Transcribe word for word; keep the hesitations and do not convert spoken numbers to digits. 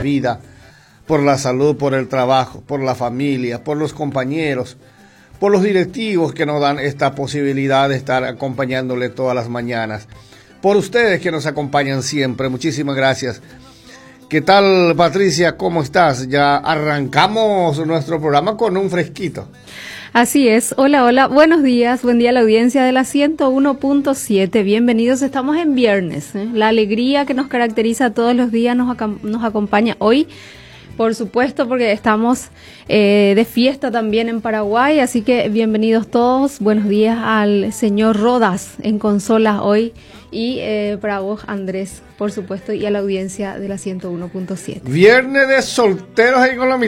vida, por la salud, por el trabajo, por la familia, por los compañeros, por los directivos que nos dan esta posibilidad de estar acompañándole todas las mañanas, por ustedes que nos acompañan siempre. Muchísimas gracias. ¿Qué tal, Patricia? ¿Cómo estás? Ya arrancamos nuestro programa con un fresquito. Así es. Hola, hola. Buenos días. Buen día a la audiencia de la ciento uno punto siete. Bienvenidos. Estamos en viernes, ¿eh? La alegría que nos caracteriza todos los días nos, nos acompaña hoy. Por supuesto, porque estamos eh, de fiesta también en Paraguay, así que bienvenidos todos. Buenos días al señor Rodas en consolas hoy y eh, para vos, Andrés, por supuesto, y a la audiencia de la ciento uno punto siete. Viernes de solteros ahí con la